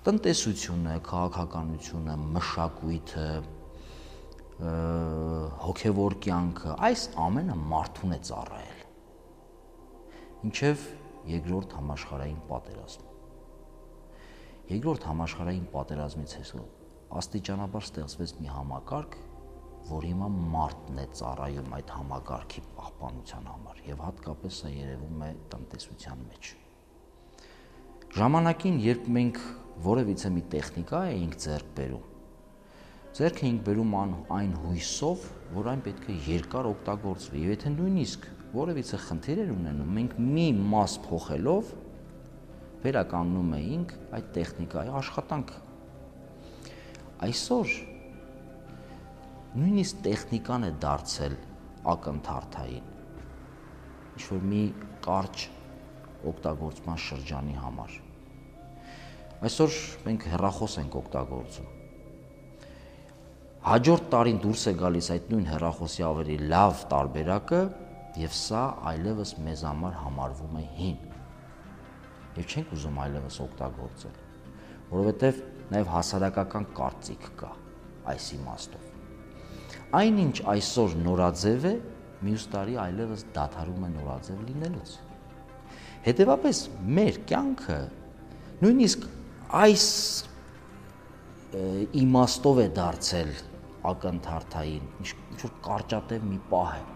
տնտեսությունը, քաղաքականությունը, մշակույթը, հոգևոր կյանքը, այս ամենը մարդուն է ծառայել։ Մինչև երկրորդ համաշխարհային պատերազմ։ Երկրորդ համաշխարհային պատերազմից հետո աստիճանաբար ստեղծվեց մի համակարգ, որ հիմա մարդն է ծառայում այդ համակարգի պահպանության համար եւ հատկապես սա երևում է տնտեսության մեջ։ Ժամանակին, երբ մենք որևիցե մի տեխնիկա էինք ձեռք էինք բերում այն հույսով, որ այն պետք է երկար օգտագործվի, եւ եթե նույնիսկ որևիցե խնդիր էր ունենում, մենք մի մաս փոխելով վերականգնում էինք այդ տեխնիկայի աշխատանքը։ Այսօր նույնիսկ տեխնիկան է դարձել ակնթարթային, ինչ-որ մի կարճ օգտագործման շրջանի համար։ Այսօր մենք հեռախոս ենք օգտագործում։ Հաջորդ տարին դուրս է գալիս այդ նույն հեռախոսի ավելի լավ տարբերակը, եւ սա այլևս մեզ համար համարվում է հին։ Եվ չենք ուզում այլևս օգտագործել, որովհետեւ նաեւ հասարակական կարծիք կա այս իմաստով։ Այնինչ այսօր նորաձև է, մյուս տարի այլևս դադարում է նորաձև լինելուց։ Հետևաբար մեր կյանքը նույնիսկ այս իմաստով է դարձել ակնթարթային, ինչ-որ կարճատև մի պահ է։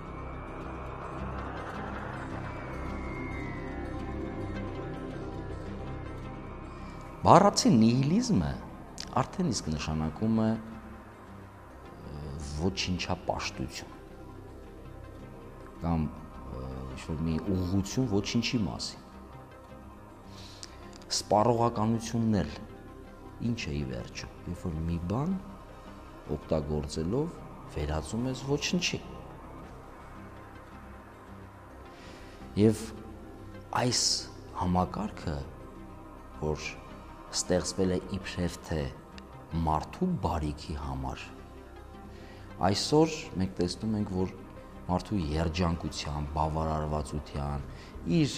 Բառացի նիհիլիզմը արդեն իսկ նշանակում է ոչնչապաշտություն կամ ինչ-որ մի ուղղություն ոչինչի մասին։ Սպառողականությունն էլ ինչ է ի վերջո, երբ որ մի բան օգտագործելով վերածում ես ոչնչի։ Եվ այս համակարգը, որ ստեղծվել է իբրև թե մարդու բարիքի համար, այսօր մենք տեսնում ենք, որ մարդու երջանկության, բավարարվածության, իր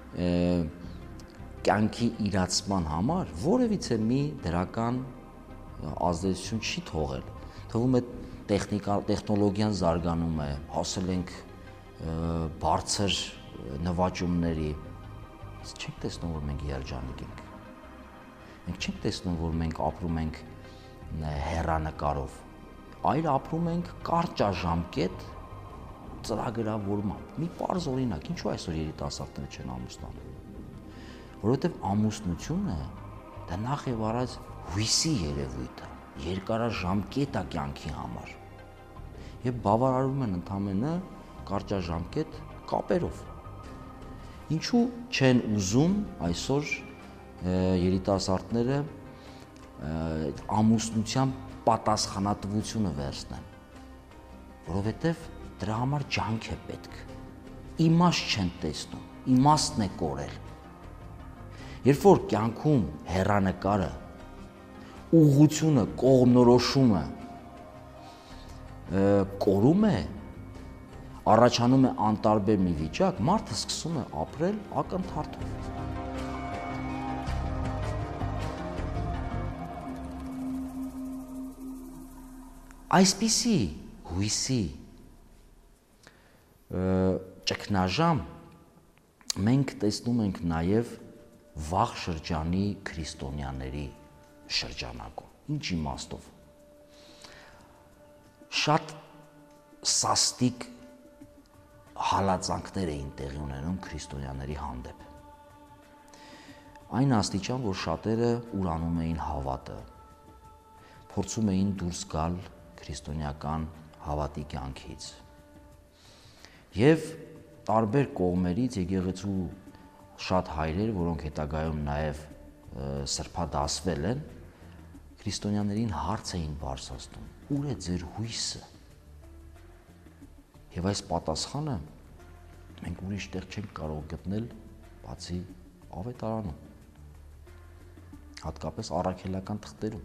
կյանքի իրացման համար որևիցե մի դրական ազդեցություն չի թողել։ Թվում է տեխնոլոգիան զարգանում է, հասել ենք բարձր նվաճումների, չենք տեսնում, որ մենք երջանիկ ենք։ Մենք չենք տեսնում, որ մենք ապրում ենք հեռանկարով, այլ ապրում ենք կարճաժամկետ ծրագրավորմամբ։ Մի պարզ օրինակ, ինչու այսօր երիտասարդները չեն ամուսնանում։ Որովհետև ամուսնությունը դա նախ եւ առաջ հույսի երևույթ է, երկարաժամկետ է կյանքի համար։ Եվ բավարարում են ընդամենը կարճաժամկետ կապերով։ Ինչու չեն ուզում այսօր երիտասարդները ամուսնության պատասխանատվությունը վերցնեն, որովհետև դրա համար ջանք է պետք, իմաստ չեն տեսնում, իմաստն է կորել։ Երբ որ կյանքում հեռանկարը, ուղղությունը, կողմնորոշումը կորում է, առաջանում է անտարբեր մի վիճակ, մարդը սկսում է ապրել ակնթարթով։ Այսպիսի հույսի ճգնաժամ մենք տեսնում ենք նաև վաղ շրջանի քրիստոնյաների շրջանակում։ Ինչ իմաստով։ Շատ սաստիկ հալածանքներ էին տեղի ունենում քրիստոնյաների հանդեպ։ Այն աստիճան, որ շատերը ուրանում էին հավատը, փորձում էին դուրս գալ քրիստոնեական հավատի կյանքից։ Եվ տարբեր կողմերից եկեղեցու շատ հայրեր, որոնք հետագայում նաև սրբադասվել են, քրիստոնյաներին հարց էին բարձրացնում. ուր է ձեր հույսը։ Եվ այս պատասխանը մենք ուրիշ տեղ չենք կարող գտնել, բացի ավետարանում, հատկապես առաքելական թղթերում։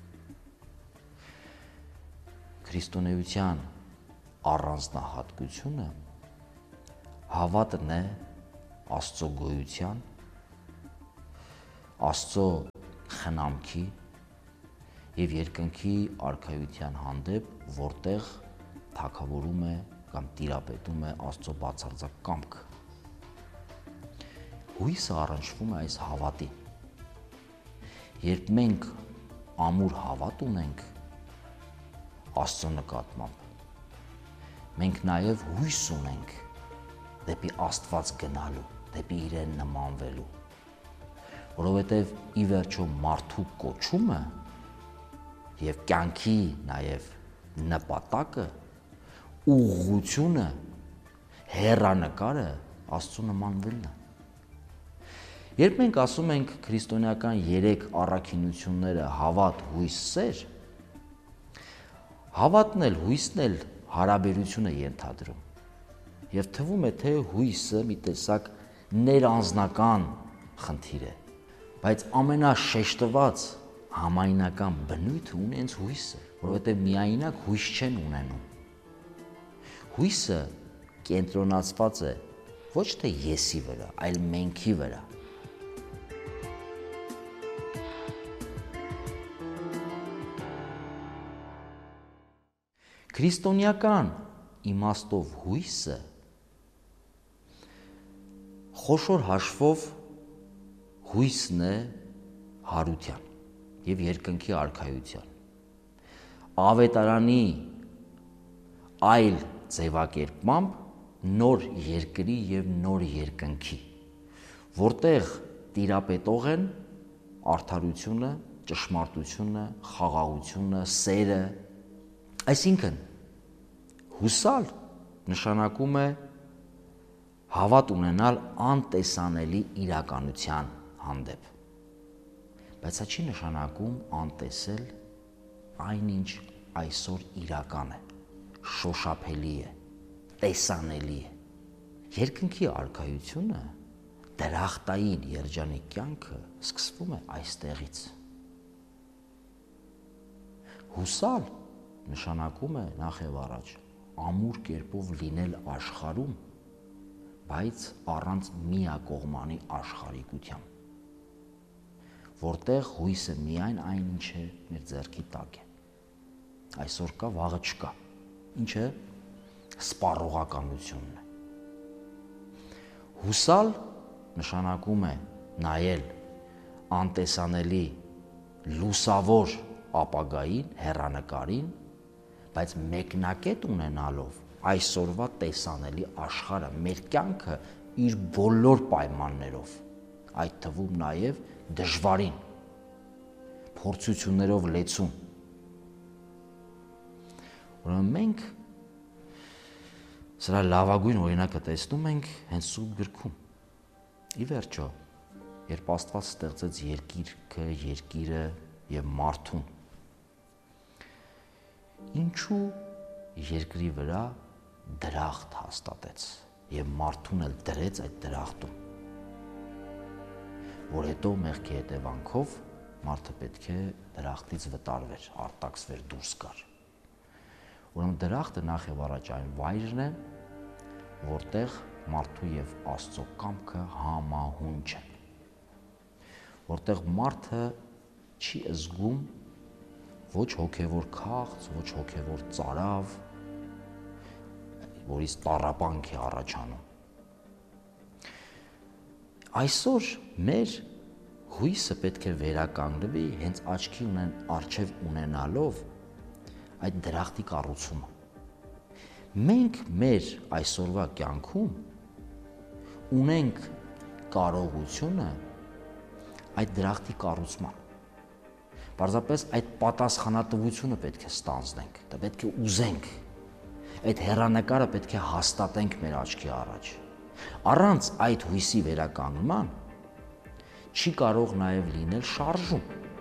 Քրիստոնեության առանձնահատկությունը հավատն է Աստծո գոյության, Աստծո խնամքի եւ երկնքի արքայության հանդեպ, որտեղ թագավորում է կամ տիրապետում է Աստծո բացարձակ կամքը։ Հույսը առնչվում է այս հավատին։ Երբ մենք ամուր հավատ ունենք Աստծո նկատմամբ, մենք նաև հույս ունենք դեպի Աստված գնալու, դեպի իրեն նմանվելու, որովհետև ի վերջո մարդու կոչումը եւ կյանքի նաև նպատակը, ուղղությունը, հեռանկարը Աստծո նմանվելն է։ Երբ մենք ասում ենք քրիստոնեական 3 առաքինությունները՝ հավատ, հույս, սեր, հավատն էլ, հույսն էլ հարաբերություն է ենթադրում։ Եվ թվում է, թե հույսը մի տեսակ ներանձնական խնդիր է, բայց ամենաշեշտված համայնական բնույթը ունի հենց հույսը, որովհետև միայնակ հույս չեն ունենում։ Հույսը կենտրոնացված է ոչ թե եսի վրա, այլ մենքի վրա։ Քրիստոնեական իմաստով հույսը խոշոր հաշվով հույսն է հարության եւ երկնքի արքայության։ Ավետարանի այլ ձևակերպմամբ նոր երկրի եւ նոր երկնքի, որտեղ տիրապետող են արդարությունը, ճշմարտությունը, խաղաղությունը, սերը։ Այսինքն հուսալ նշանակում է հավատ ունենալ անտեսանելի իրականության հանդեպ, բայց դա չի նշանակում անտեսել այնինչ այսօր իրական է, շոշափելի է, տեսանելի է։ Երկնքի արքայությունը, դրախտային երջանիկ կյանքը սկսվում է այստեղից։ Հուսալ նշանակում է նախ եւ առաջ ամուր կերպով լինել աշխարհում, բայց առանց միակողմանի աշխարհիկության, որտեղ հույսը միայն այն, ինչը մեր ձեռքի տակ է։ Այսօր կա, վաղը չկա, ինչը սպառողականությունն է։ Հուսալ նշանակում է նայել անտեսանելի լուսավոր ապագային, հեռանկարին, բայց մեկնակետ ունենալով այսօրվա տեսանելի աշխարհը, մեր կյանքը իր բոլոր պայմաններով, այդ թվում նաև դժվարին, փորձություններով լեցուն։ Ուրեմն մենք սրա լավագույն օրինակը տեսնում ենք հենց Սուրբ Գրքում։ Ի վերջո, երբ Աստված ստեղծեց երկիրքը, երկիրը եւ մարդուն, ինչու երկրի վրա դրախտ հաստատեց եւ մարդուն էլ դրեց այդ դրախտում, որ հետո մեղքի հետևանքով մարդը պետք է դրախտից վտարվեր, արտաքսվեր, դուրս գար։ Ուրեմն դրախտը նախ եւ առաջ այն վայրն է, որտեղ մարդու եւ Աստծո կամքը համահունչ են, որտեղ մարդը չի զգում ոչ հոգևոր քաղց, ոչ հոգևոր ծարավ, որից տառապանք է առաջանում։ Այսօր մեր հույսը պետք է վերականգնվի հենց աչքի առջև ունենալով այդ դրախտի կառուցումը։ Մենք մեր այսօրվա կյանքում ունենք կարողությունը այդ դրախտի կառուցման։ Պարզապես այդ պատասխանատվությունը պետք է ստանձնենք, դա պետք է ուզենք, այդ հեռանկարը պետք է հաստատենք մեր աչքի առաջ։ Առանց այդ հույսի վերականգնման չի կարող նաև լինել շարժում։